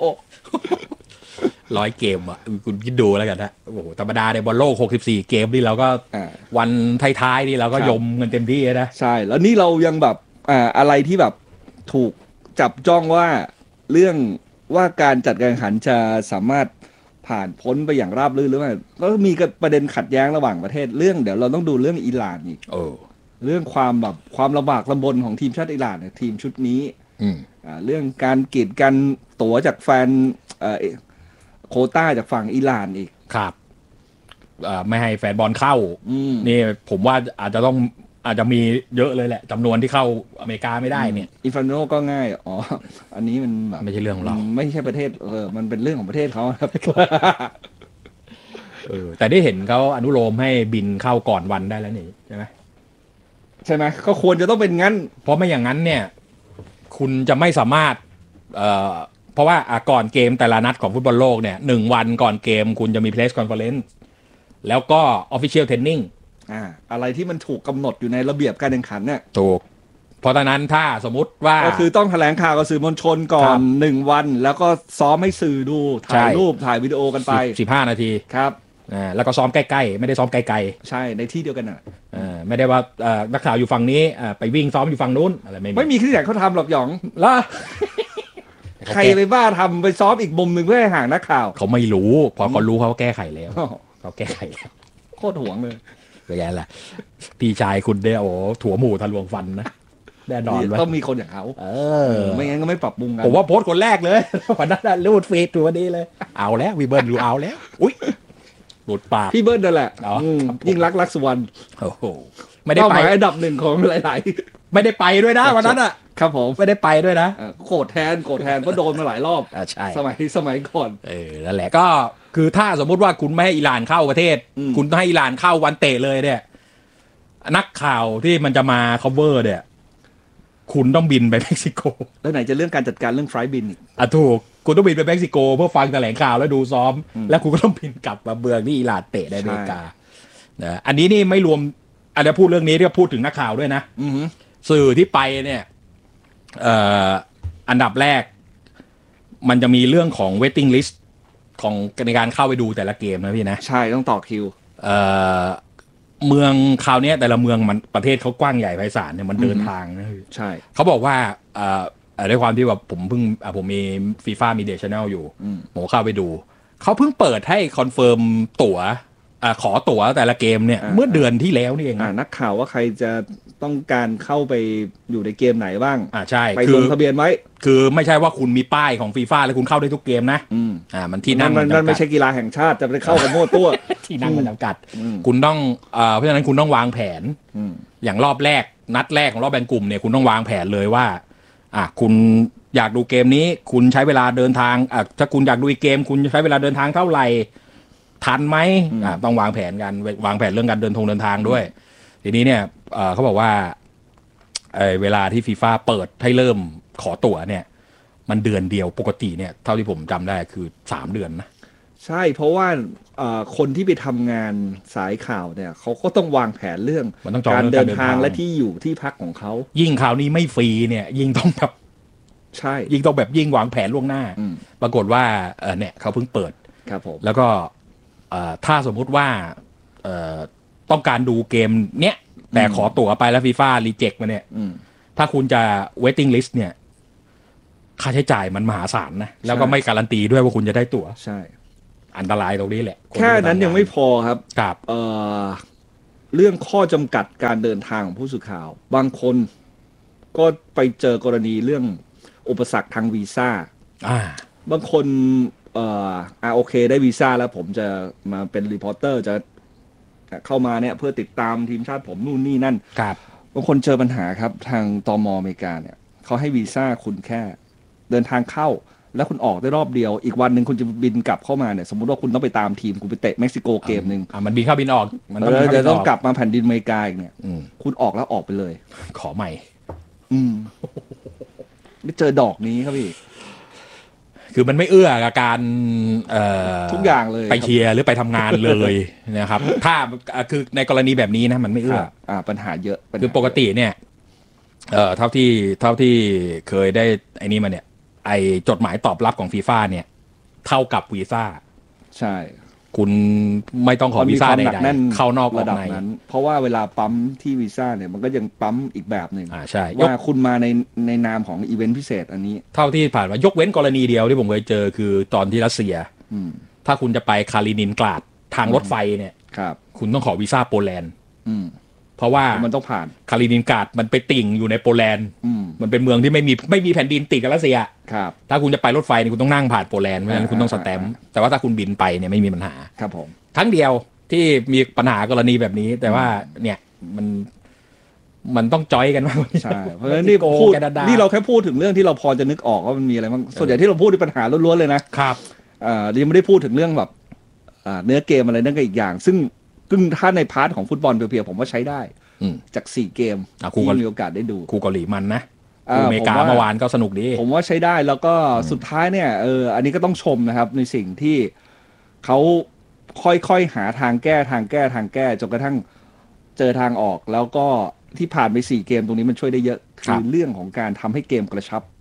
100 เกมอ่ะคุณคิดดูแล้วกันนะโอ้โหธรรมดาในบอลโลก64 เกมนี่เราก็วันท้ายๆนี่เราก็ยมเงินเต็มที่นะใช่แล้วนี่เรายังแบบอะไรที่แบบถูกจับจ้องว่าเรื่องว่าการจัดการแข่งขันจะสามารถผ่านพ้นไปอย่างราบรื่นหรือไม่ก็มีประเด็นขัดแย้งระหว่างประเทศเรื่องเดี๋ยวเราต้องดูเรื่องอิหร่านอีกเรื่องความลำบากลำบนของทีมชาติอิหร่านเนี่ยทีมชุดนี้เรื่องการกีดกันตั๋วจากแฟนโควต้าจากฝั่งอิหร่านอีกครับไม่ให้แฟนบอลเข้านี่ผมว่าอาจจะมีเยอะเลยแหละจำนวนที่เข้าอเมริกาไม่ได้เนี่ยอินฟานโนก็ง่ายอันนี้มันแบบไม่ใช่เรื่องของเราไม่ใช่ประเทศมันเป็นเรื่องของประเทศเขาครับแต่ได้เห็นเขาอนุโลมให้บินเข้าก่อนวันได้แล้วนี่ใช่ไหมใช่ไหมก็ควรจะต้องเป็นงั้นเพราะไม่อย่างนั้นเนี่ยคุณจะไม่สามารถเพราะว่าก่อนเกมแต่ละนัดของฟุตบอลโลกเนี่ย1 วันก่อนเกมคุณจะมี press conference แล้วก็ official training อะไรที่มันถูกกำหนดอยู่ในระเบียบการแข่งขันเนี่ยถูกเพราะฉะนั้นถ้าสมมติว่าก็คือต้องแถลงข่าวกับสื่อมวลชนก่อน1 วันแล้วก็ซ้อมให้สื่อดูถ่ายรูปถ่ายวิดีโอกันไป 15 นาทีครับแล้วก็ซ้อมใกล้ๆไม่ได้ซ้อมไกลๆใช่ในที่เดียวกันไม่ได้ว่านักข่าวอยู่ฝั่งนี้ไปวิ่งซ้อมอยู่ฝั่งนู้นอะไรไม่มีที่ไหนเขาทำหรอกหยองล่ะใครไปบ้าทำไปซ้อมอีกมุมหนึ่งเพื่อให้ห่างนักข่าวเขาไม่รู้พอเขารู้เขาแก้ไขแล้วเขาแก้ไขแล้วโคตรห่วงเลยก็แย่แหละพี่ชายคุณเนี่ยโอ้ถั่วหมูทะลวงฟันนะแน่นอนต้องมีคนอย่างเขาไม่งั้นก็ไม่ปรับปรุงกันผมว่าโพสต์คนแรกเลยวันนั้นรูดฟีดตัวนี้เลยเอาแล้ววีเบิร์นดูเอาแล้วอุ้ยหลุดปากพี่เบิร์นนั่นแหละยิ่งรักสุวรรณโอ้โหไม่ได้ไปอันดับ 1ของหลายๆไม่ได้ไปด้วยนะวันนั้นอ่ะครับผมไม่ได้ไปด้วยนะโกรธแทนก็โดนมาหลายรอบใช่สมัยก่อนนั่นแหละก็คือถ้าสมมุติว่าคุณไม่ให้อิหร่านเข้าประเทศคุณให้อิหร่านเข้าวันเตะเลยเนี่ยนักข่าวที่มันจะมา cover เนี่ยคุณต้องบินไปเม็กซิโกแล้วไหนจะเรื่องการจัดการเรื่องไฟล์บินอีกถูกคุณต้องบินไปเม็กซิโกเพื่อฟังแถลงข่าวแล้วดูซ้อมแล้วคุณก็ต้องบินกลับมาเมืองที่อิหร่านเตะในอเมริกานะอันนี้นี่ไม่รวมอันนี้พูดเรื่องนี้ที่พูดถึงนักข่าวด้วยนะสื่อที่ไปเนี่ยอันดับแรกมันจะมีเรื่องของ waiting list ของในการเข้าไปดูแต่ละเกมนะพี่นะใช่ต้องต่อคิวเมืองคราวนี้แต่ละเมืองมันประเทศเขากว้างใหญ่ไพศาลเนี่ยมันเดินทางนะใช่เขาบอกว่าด้วยความที่แบบผมมีฟีฟ่ามีเดชแนลอยู่ผมเข้าไปดูเขาเพิ่งเปิดให้คอนเฟิร์มตั๋วขอตั๋วแต่ละเกมเนี่ยเมื่อเดือนที่แล้วนี่เองนักข่าวว่าใครจะต้องการเข้าไปอยู่ในเกมไหนบ้างใช่ไปลงทะเบียนไว้คือไม่ใช่ว่าคุณมีป้ายของฟีฟ่าแล้วคุณเข้าได้ทุกเกมนะมันที่นั่งมันไม่ใช่กีฬาแห่งชาติจะไปเข้ากับโม่ตัวที่นั่งมันจำกัดคุณต้องเพราะฉะนั้นคุณต้องวางแผนอย่างรอบแรกนัดแรกของรอบแบ่งกลุ่มเนี่ยคุณต้องวางแผนเลยว่าคุณอยากดูเกมนี้คุณใช้เวลาเดินทางถ้าคุณอยากดูอีกเกมคุณใช้เวลาเดินทางเท่าไหร่ทันไหมต้องวางแผนกันวางแผนเรื่องการเดินทางด้วยทีนี้เนี่ยเขาบอกว่าเวลาที่ฟีฟ่าเปิดให้เริ่มขอตั๋วเนี่ยมันเดือนเดียวปกติเนี่ยเท่าที่ผมจำได้คือ3 เดือนนะใช่เพราะว่าคนที่ไปทำงานสายข่าวเนี่ยเขาก็ต้องวางแผนเรื่องการเดินทางและที่อยู่ที่พักของเขายิ่งข่าวนี้ไม่ฟรีเนี่ยยิ่งต้องแบบใช่ยิ่งต้องแบบยิ่งวางแผนล่วงหน้าปรากฏว่าเนี่ยเขาเพิ่งเปิดครับผมแล้วก็ถ้าสมมุติว่าต้องการดูเกมเนี้ยแต่ขอตั๋วไปแล้วฟีฟ่ารีเจ็คมาเนี่ยถ้าคุณจะ waiting list เนี่ยค่าใช้จ่ายมันมหาศาลนะแล้วก็ไม่การันตีด้วยว่าคุณจะได้ตั๋วใช่อันตรายตรงนี้แหละแค่นั้นยังไม่พอครับครับเรื่องข้อจำกัดการเดินทางของผู้สื่อข่าวบางคนก็ไปเจอกรณีเรื่องอุปสรรคทางวีซ่าบางคนโอเคได้วีซ่าแล้วผมจะมาเป็นรีพอร์เตอร์จะเข้ามาเนี่ยเพื่อติดตามทีมชาติผมนู่นนี่นั่นครับบางคนเจอปัญหาครับทางตม.อเมริกาเนี่ยเขาให้วีซ่าคุณแค่เดินทางเข้าแล้วคุณออกได้รอบเดียวอีกวันหนึ่งคุณจะบินกลับเข้ามาเนี่ยสมมติว่าคุณต้องไปตามทีมคุณไปเตะเม็กซิโกเกมนึงมันบินเข้าบินออกมันจะต้องกลับมาแผ่นดินอเมริกาอีกเนี่ยคุณออกแล้วออกไปเลยขอใหม่ไม่เจอดอกนี้ครับพี่คือมันไม่เอื้อกับการทุกอย่างเลยไปเชียร์หรือไปทำงานเลยนะครับถ้าคือในกรณีแบบนี้นะมันไม่เอื้อปัญหาเยอะคือปกติเนี่ยเท่าที่เคยได้ไอ้นี่มาเนี่ยไอจดหมายตอบรับของฟีฟ่าเนี่ยเท่ากับวีซ่าใช่คุณไม่ต้องขอวีซ่าใดๆเข้านอกออกในเพราะว่าเวลาปั๊มที่วีซ่าเนี่ยมันก็ยังปั๊มอีกแบบหนึ่งใช่ว่าคุณมาในนามของอีเวนต์พิเศษอันนี้เท่าที่ผ่านมายกเว้นกรณีเดียวที่ผมเคยเจอคือตอนที่รัสเซียถ้าคุณจะไปคาลินินกราดทางรถไฟเนี่ยคุณต้องขอวีซ่าโปแลนด์เพราะว่ามันต้องผ่านคาลินินกราดมันไปติ่งอยู่ในโปแลนด์มันเป็นเมืองที่ไม่มีแผ่นดินติดกับรัสเซียครับถ้าคุณจะไปรถไฟเนี่ยคุณต้องนั่งผ่านโปแลนด์เพราะฉะนั้นคุณต้องสแตมป์แต่ว่าถ้าคุณบินไปเนี่ยไม่มีปัญหาครับผมทั้งเดียวที่มีปัญหากรณีแบบนี้แต่ว่าเนี่ยมันต้องจอยกันมากใช่เพราะฉะนั้นนี่เราแค่พูดถึงเรื่องที่เราพอจะนึกออกว่ามันมีอะไรบ้างส่วนใหญ่ที่เราพูดในปัญหาล้วนๆเลยนะครับยังไม่ได้พูดถึงเรื่องแบบเนื้อเกมอะไรนั่นก็อีกอย่างซึ่งถ้าในพาร์ทของฟุตบอลเพียวๆผมว่าใช้ได้จาก4เกมที่มีโอกาสได้ดูคู่เกาหลีมันนะคู่อเมริกาเมื่อวานก็สนุกดีผมว่าใช้ได้แล้วก็สุดท้ายเนี่ยอันนี้ก็ต้องชมนะครับในสิ่งที่เขาค่อยๆหาทางแก้จนกระทั่งเจอทางออกแล้วก็ที่ผ่านไป4เกมตรงนี้มันช่วยได้เยอะคือเรื่องของการทำให้เกมกระชับ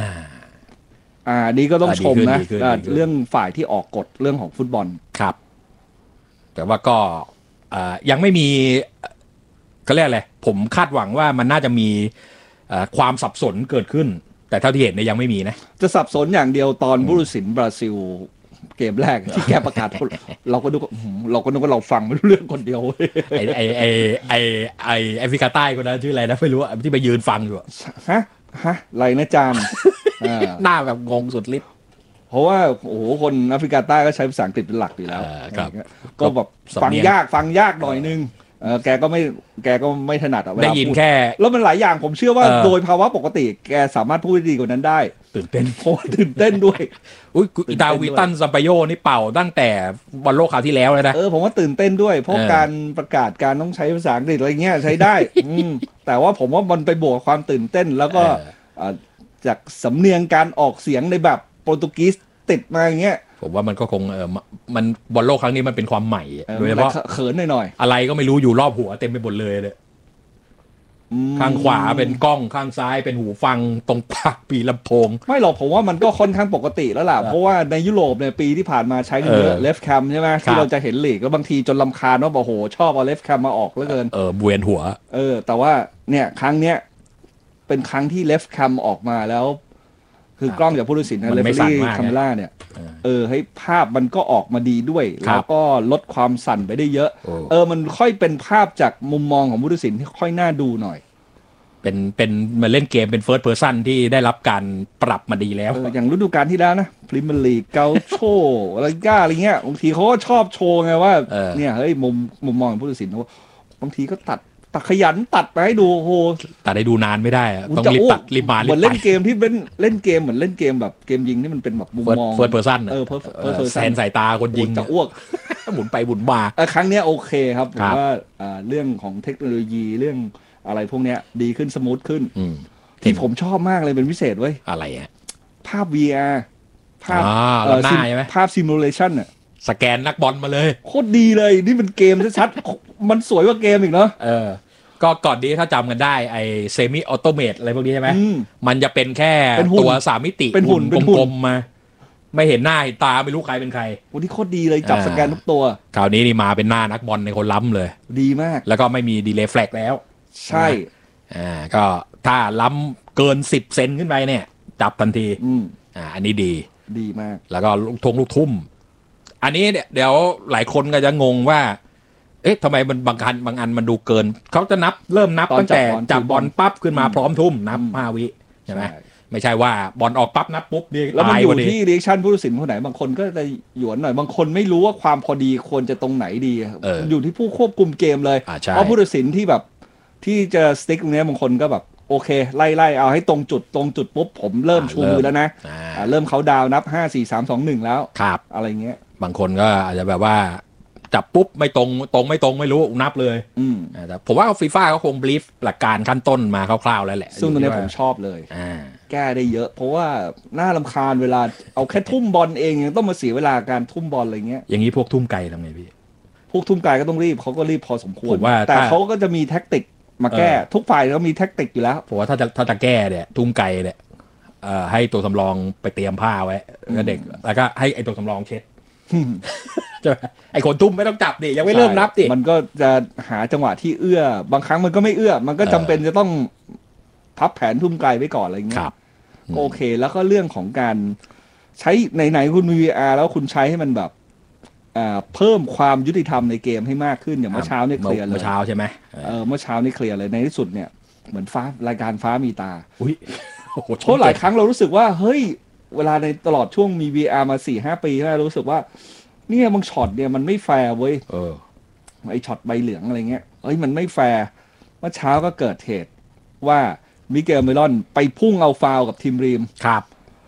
นี่ก็ต้องชมนะเรื่องฝ่ายที่ออกกฎเรื่องของฟุตบอลครับแต่ว่าก็ยังไม่มีก็เรียกอะไรผมคาดหวังว่ามันน่าจะมีความสับสนเกิดขึ้นแต่เท่าที่เห็นเนี่ยยังไม่มีนะจะสับสนอย่างเดียวตอนผู้ตัดสินบราซิลเกมแรกที่แกประกาศเราก็นึกว่าเราฟังไม่รู้เรื่องคนเดียวไอแอฟริกาใต้คนนั้นชื่ออะไรนะไม่รู้ที่ไปยืนฟังอยู่ฮะอะไรนะจานหน้าแบบงงสุดฤทธิ์เพราะว่าโอ้โหคนแอฟริกาใต้ก็ใช้ภาษาอังกฤษเป็นหลักอยู่แล้วก็แบบฟังยากหน่อยนึงแกก็ไม่ถนัดได้ยินแค่แล้วมันหลายอย่างผมเชื่อว่าโดยภาวะปกติแกสามารถพูดดีกว่านั้นได้ตื่นเต้นเพราะตื่นเต้นด้วยอิตาวิตันซัมปาโยนี่เป่าตั้งแต่บอลโลกคราวที่แล้วเลยนะผมว่าตื่นเต้นด้วยเพราะการประกาศการต้องใช้ภาษาอังกฤษอะไรเงี้ยใช้ได้แต่ว่าผมว่ามันไปบวกความตื่นเต้นแล้วก็จากสำเนียงการออกเสียงในแบบโปรตุเกสติดมาอย่างเงี้ยผมว่ามันก็คงมันบอลโลกครั้งนี้มันเป็นความใหม่โดยเฉพาะเขินหน่อยอะไรก็ไม่รู้อยู่รอบหัวเต็มไปหมดเลยข้างขวาเป็นกล้องข้างซ้ายเป็นหูฟังตรงปากปีลำโพงไม่หรอกผมว่ามันก็ค่อนข้างปกติแล้วล่ะเพราะว่าในยุโรปเนี่ยปีที่ผ่านมาใช้กันเยอะเลฟแคมใช่ไหมที่เราจะเห็นลีกแล้วบางทีจนรำคาญว่าโอ้โหชอบเอาเลฟแคมมาออกเหลือเกินเวียนหัวแต่ว่าเนี่ยครั้งเนี้ยเป็นครั้งที่เลฟแคมออกมาแล้วคือกล้องจากผู้ตัดสินนะเลฟลี่คาเมล่าเนี่ยให้ภาพมันก็ออกมาดีด้วยแล้วก็ลดความสั่นไปได้เยอะมันค่อยเป็นภาพจากมุมมองของผู้ตัดสินที่ค่อยน่าดูหน่อยเป็นมาเล่นเกมเป็นเฟิร์สเพอร์ซันที่ได้รับการปรับมาดีแล้วอย่างฤดูกาลที่แล้วนะพรีเมียร์ลีกเกาโชอะไรก้าอะไรเงี้ยบางทีเขาก็ชอบโชว์ไงว่าเนี่ยเฮ้ยมุมมองของผู้ตัดสินว่าบางทีก็ตัดขยันตัดไปให้ดูโอ้โหตัดให้ดูนานไม่ได้ต้องรีบตัดรีบมาเหมือนเล่นเกมที่เล่นเกมเหมือนเล่นเกมแบบเกมยิงที่มันเป็นแบบมุมมองเฟิร์สเพอร์ซันแซนสายตาคนยิงจะอ้วกหมุนไปหมุนมาครั้งนี้โอเคครับผมว่าเรื่องของเทคโนโลยีเรื่องอะไรพวกเนี้ยดีขึ้นสมูทขึ้นที่ผมชอบมากเลยเป็นพิเศษเว้ยอะไรอ่ะภาพ VR ภาพหน้าใช่ไหมภาพซิมูเลชันอ่ะสแกนนักบอลมาเลยโคตรดีเลยนี่เป็นเกมชัดๆมันสวยกว่าเกมอีกเนาะก็ก่อนนี้ถ้าจำกันได้ไอเซมิออโตเมตอะไรพวกนี้ใช่ไหมมันจะเป็นแค่ตัว3มิติเป็นหุ่นกลมๆมาไม่เห็นหน้าเห็นตาไม่รู้ใครเป็นใครวันนี้โคตรดีเลยจับสแกนทุกตัวคราวนี้นี่มาเป็นหน้านักบอลในคนล้ำเลยดีมากแล้วก็ไม่มีดีเลย์แฟลกแล้วใช่ก็ถ้าล้ำเกิน10 เซนขึ้นไปเนี่ยจับทันทีอันนี้ดีมากแล้วก็ลูกทุ่มอันนี้เดี๋ยวหลายคนก็จะงงว่าเอ๊ะทำไมมันบางอันมันดูเกินเขาจะเริ่มนับตั้งแต่จับบอลปั๊บขึ้นมาพร้อมทุ่มนับ5 วิใช่ไหมไม่ใช่ว่าบอลออกปั๊บนับปุ๊บนี่แล้วมันอยู่ที่รีแอคชั่นผู้ตัดสินคนไหนบางคนก็จะหยวนหน่อยบางคนไม่รู้ว่าความพอดีควรจะตรงไหนดีอยู่ที่ผู้ควบคุมเกมเลยเพราะผู้ตัดสินที่แบบที่จะสติ๊กตรงนี้บางคนก็แบบโอเคไล่เอาให้ตรงจุดปุ๊บผมเริ่มชูมือแล้วนะเริ่มเขาดาวนับ5 4 3 2 1แล้วอะไรเงี้ยบางคนก็อาจจะแบบว่าจับปุ๊บไม่ตรงไม่รู้นับเลยแต่ผมว่าฟีฟ่าเขาคงบลีฟหลักการขั้นต้นมาคร่าวๆแล้วแหละซึ่งตรงนี้ผมชอบเลยแก้ได้เยอะเพราะว่าน่ารำคาญเวลาเอาแค่ทุ่มบอลเองยังต้องมาเสียเวลาการทุ่มบอลอะไรเงี้ยอย่างนี้พวกทุ่มไกลทำไงพี่พวกทุ่มไกลก็ต้องรีบเขาก็รีบพอสมควรแต่เขาก็จะมีแท็กติกมาแก้ทุกฝ่ายก็มีแท็กติกอยู่แล้วผมว่าถ้าจะแก้เนี่ยทุ่มไกลเนี่ยให้ตัวสำรองไปเตรียมผ้าไว้แล้วเด็กแล้วก็ให้ไอตัวสำรองเช็ดไอคนทุ่มไม่ต้องจับดิยังไม่เริ่มนับดิมันก็จะหาจังหวะที่เอื้อบางครั้งมันก็ไม่เอื้อมันก็จำเป็นจะต้องพับแผนทุ่มไกลไว้ก่อนอะไรเงี้ยโอเคแล้วก็เรื่องของการใช้ไหนๆคุณมี VR แล้วคุณใช้ให้มันแบบเพิ่มความยุติธรรมในเกมให้มากขึ้นอย่างเมื่อเช้านี่เคลียร์เลยเมื่อเช้าใช่ไหมเมื่อเช้านี่เคลียร์เลยในที่สุดเนี่ยเหมือนรายการฟ้ามีตาโหหลายครั้งเรารู้สึกว่าเฮ้ยเวลาในตลอดช่วงมี VR มา 4-5 ปีแล้วรู้สึกว่าเนี่ยบางช็อตเนี่ยมันไม่แฟร์เว้ยไอช็อตใบเหลืองอะไรเงี้ยมันไม่แฟร์เมื่อเช้าก็เกิดเหตุว่ามิเกลเมลอนไปพุ่งเอาฟาวกับทีมรีมครับ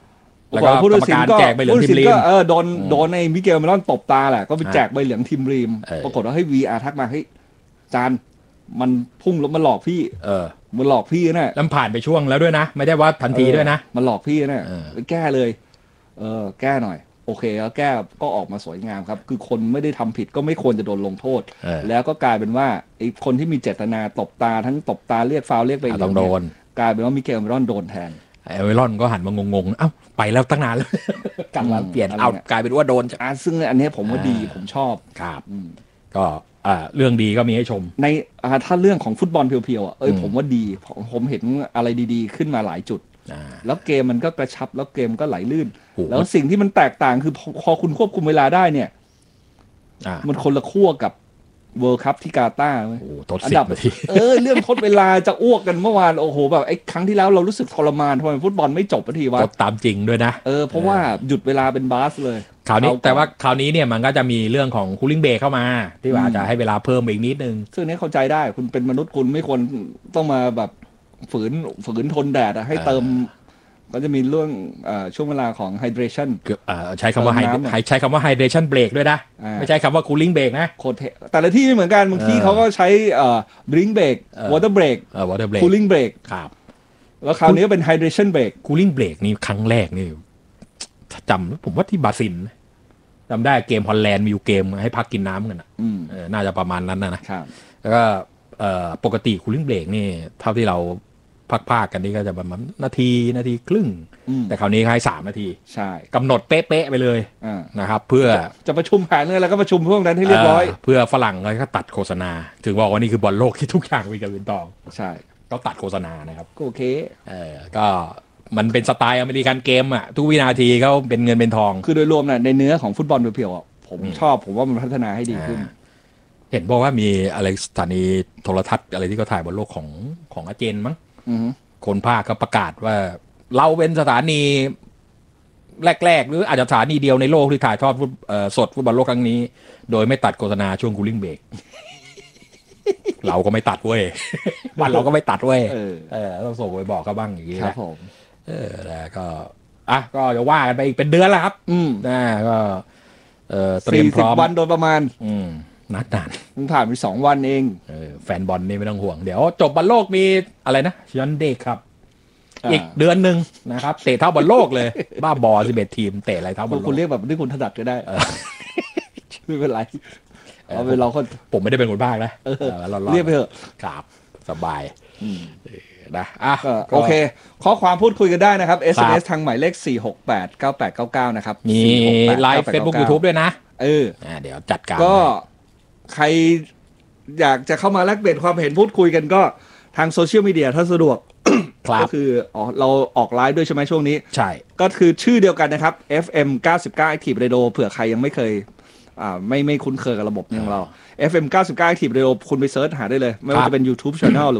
แล้วก็กรรมการแจกใบเหลืองทีมริมก็โดนในมิเกลเมลอนตบตาแหละก็ไปแจกใบเหลืองทีมริมปรากฏว่าให้ VR ทักมาเฮ้ยจานมันพุ่งแล้วมันหลอกพี่มันหลอกพี่นะแล้วผ่านไปช่วงแล้วด้วยนะไม่ได้ว่าทันทีด้วยนะมันหลอกพี่นะไปแก้เลยแก้หน่อยโอเคแล้วแก้ก็ออกมาสวยงามครับคือคนไม่ได้ทำผิดก็ไม่ควรจะโดนลงโทษแล้วก็กลายเป็นว่าไอ้คนที่มีเจตนาตบตาทั้งตบตาเรียกฟาวล์เรียกไปต้องโดนกลายเป็นว่ามิเกลเมลอนโดนแทนเมลอนก็หันมางงๆเอ้าไปแล้วตั้งนานแล้วกลับมาเปลี่ยนเอากลายเป็นว่าโดนซึ่งอันนี้ผมว่าดีผมชอบครับก็เรื่องดีก็มีให้ชมในถ้าเรื่องของฟุตบอลเพียวๆผมว่าดีผมเห็นอะไรดีๆขึ้นมาหลายจุดแล้วเกมมันก็กระชับแล้วเกมก็ไหลลื่นแล้วสิ่งที่มันแตกต่างคือพอคุณควบคุมเวลาได้เนี่ยมันคนละขั้วกับเวิลด์คัพที่กาตาร์อันดับเรื่องทดเวลาจะอ้วกกันเมื่อวานโอ้โหแบบไอ้ครั้งที่แล้วเรารู้สึกทรมานทำไมฟุตบอลไม่จบสักทีวะตามจริงด้วยนะเพราะว่าหยุดเวลาเป็นบาสเลยคราวนี้แต่ว่าคราวนี้เนี่ยมันก็จะมีเรื่องของคูลิ่งเบรกเข้ามาที่ว่าจะให้เวลาเพิ่มอีกนิดนึงซึ่งนี้เข้าใจได้คุณเป็นมนุษย์คุณไม่ควรต้องมาแบบฝืนทนแดดให้เติมก็จะมีเรื่องช่วงเวลาของ hydration ใช้คำว่าhydration break ด้วยนะไม่ใช่คำว่า cooling break นะโคตรแต่ละที่ไม่เหมือนกันบางที่เขาก็ใช้drink break water break cooling break ครับแล้วคราวนี้ก็เป็น hydration break cooling break นี่ครั้งแรกนี่จำผมว่าที่บราซิลจำได้เกมฮอลแลนด์มีอยู่เกมให้พักกินน้ำกันน่าจะประมาณนั้นนะแล้วก็ปกติ cooling break นี่เท่าที่เราภาคกันนี่ก็จะประมาณนาทีครึ่งแต่คราวนี้ให้3 นาทีใช่กำหนดเป๊ะๆไปเลยนะครับเพื่อจะประชุมแผนอะไรแล้วก็ประชุมพวกนั้นให้เรียบร้อยเพื่อฝรั่งเลยก็ตัดโฆษณาถึงบอกว่านี่คือบอลโลกที่ทุกอย่างมีกับวินตองใช่ก็ตัดโฆษณานะครับโอเคก็มันเป็นสไตล์อเมริกันเกมอ่ะทุกวินาทีเขาเป็นเงินเป็นทองคือโดยรวมน่ะในเนื้อของฟุตบอลเพียวๆผมชอบผมว่ามันพัฒนาให้ดีขึ้นเห็นบอกว่ามีอะไรสถานีโทรทัศน์อะไรที่เขาถ่ายบอลโลกของอาร์เจนมั้งคนภาคก็ประกาศว่าเราเป็นสถานีแรกๆหรืออาจจะสถานีเดียวในโลกที่ถ่ายทอดสดฟุตบอลโลกครั้งนี้โดยไม่ตัดโฆษณาช่วงคูลิ่งเบรกเราก็ไม่ตัดเว้ยวันเราก็ไม่ตัดเว้ยต้องส่งไปบอกเขาบ้างอย่างนี้ครับผมแล้วก็ก็จะว่ากันไปอีกเป็นเดือนแล้วครับก็เตรียมพร้อม 40 วันโดยประมาณนัดนานมึงผ่านไป2 วันเองแฟนบอลนี่ไม่ต้องห่วงเดี๋ยวจบบอลโลกมีอะไรนะยันเด็กครับอีกเดือนหนึ่งนะครับเตะเท่าบอลโลกเลยบ้าบอ11 ทีมเตะอะไรเท่าบอลโลกคุณเรียกแบบที่คุณถนัดก็ได้ไม่เป็นไรเอาเป็นเราคนผมไม่ได้เป็นคนบ้านะเรียกไปเถอะครับสบายนะโอเคข้อความพูดคุยกันได้นะครับ SMS ทางหมายเลข4689899นะครับมีไลฟ์ Facebook YouTube ด้วยนะเดี๋ยวจัดการก็ใครอยากจะเข้ามาแลกเปลี่ยนความเห็นพูดคุยกันก็ทางโซเชียลมีเดียถ้าสะดวกก็คือเราออกไลฟ์ด้วยใช่ไหมช่วงนี้ใช่ก็คือชื่อเดียวกันนะครับ FM 99 Active Radio เผื่อใครยังไม่เคยไม่คุ้นเคยกับระบบนี้ของเรา FM 99 Active Radio คุณไปเซิร์ชหาได้เลยไม่ว่าจะเป็น YouTube Channel หรือ